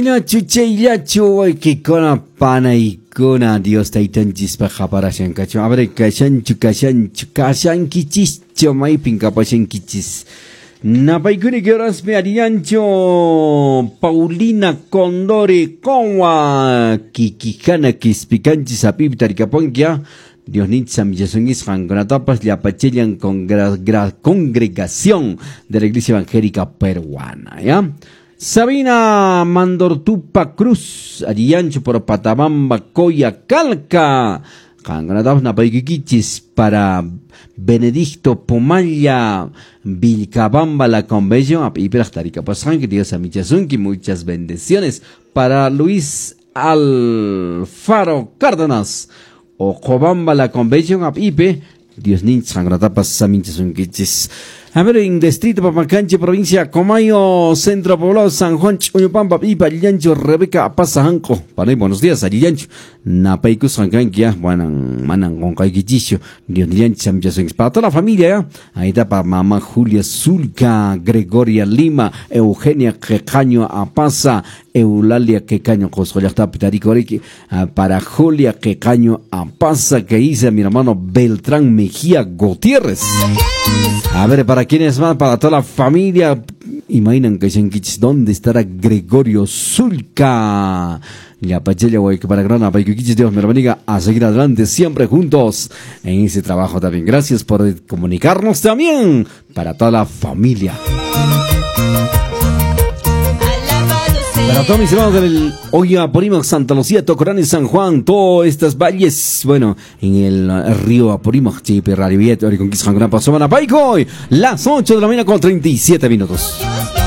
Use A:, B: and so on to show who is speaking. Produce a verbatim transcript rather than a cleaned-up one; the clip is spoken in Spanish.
A: Chaylachu, chaylachu, ay, que con pana y con Dios taitanchis paja para shankachu. Abre kashanchu, kashanchu, kashankichicho, may pinkapashankichis. Napaikuni que horas me haríancho, Paulina Condore, Conwa, Kikijana, Kispicanchis, Apiptaricaponquia. Dios nitsa millasungis hangonatapas liapachelian congregación de la Iglesia Evangélica Peruana, ¿ya? Sabina Mandortupa Cruz, Ariancho por Patabamba, Coya, Calca, hangonatapas napaikikichis para Benedicto Pomalla, Vilcabamba, la Convención, Apiperastaricapasan, que Dios amichasunki, muchas bendiciones para Luis Alfaro Cárdenas. O Cobamba la Convention of Ipe, Dios ninch, Hangratapas, Saminches, Unquiches. A ver, en Distrito Papacanche, provincia Comayo, Centro Poblado, San Juan, Uyupamba, Ipa, Llancho, Rebeca, Pasajanco. Para buenos días, Llancho. Napaikus, Hankankia, Buenan, Manan, Gonkaikichicho, Dios Llancho, Saminches, para toda la familia, ¿ya? Ahí está para mamá Julia Zulca, Gregoria Lima, Eugenia Quecaño Apasa, Eulalia Quecaño Coscoyacta Pitaricoriki, para Julia Quecaño Apasa, que hice mi hermano Beltrán Mejía Gutiérrez. A ver, para quiénes más, para toda la familia. Imaginan que ¿dónde estará Gregorio Zulca? Ya pachella, güey, que para Grana, para que Dios me lo bendiga, a seguir adelante siempre juntos en ese trabajo también. Gracias por comunicarnos también para toda la familia. Para todos mis hermanos del Oye Apurímac, Santa Lucía, Tocorán y San Juan, todas estas valles, bueno, en el río Apurímac, Chipe, Radio Viet, Oriconquista, Gran Paso, Manapaico, las ocho de la mañana con treinta y siete minutos.